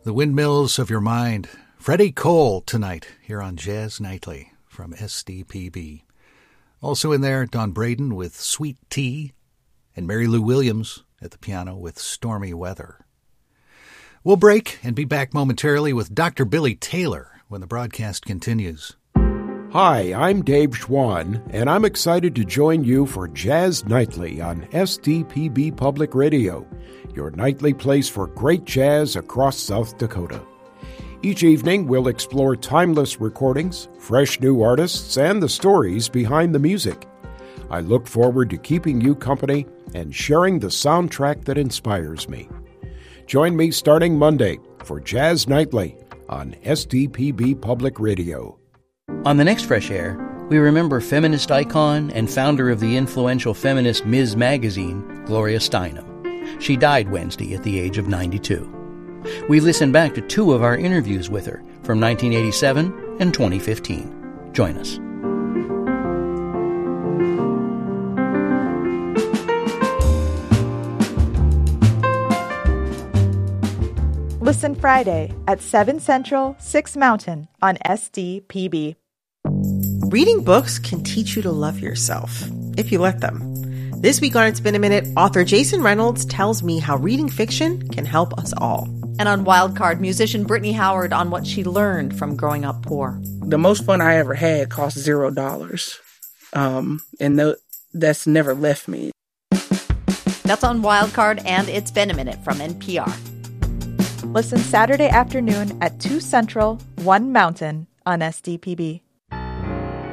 The Windmills of Your Mind. Freddie Cole tonight here on Jazz Nightly from SDPB. Also in there, Don Braden with Sweet Tea and Mary Lou Williams at the piano with Stormy Weather. We'll break and be back momentarily with Dr. Billy Taylor when the broadcast continues. Hi, I'm Dave Schwann, and I'm excited to join you for Jazz Nightly on SDPB Public Radio, your nightly place for great jazz across South Dakota. Each evening, we'll explore timeless recordings, fresh new artists, and the stories behind the music. I look forward to keeping you company and sharing the soundtrack that inspires me. Join me starting Monday for Jazz Nightly on SDPB Public Radio. On the next Fresh Air, we remember feminist icon and founder of the influential feminist Ms. Magazine, Gloria Steinem. She died Wednesday at the age of 92. We listen back to two of our interviews with her from 1987 and 2015. Join us. Listen Friday at 7 Central, 6 Mountain on SDPB. Reading books can teach you to love yourself, if you let them. This week on It's Been a Minute, author Jason Reynolds tells me how reading fiction can help us all. And on Wildcard, musician Brittany Howard on what she learned from growing up poor. The most fun I ever had cost $0. And that's never left me. That's on Wildcard and It's Been a Minute from NPR. Listen Saturday afternoon at 2 Central, 1 Mountain on SDPB.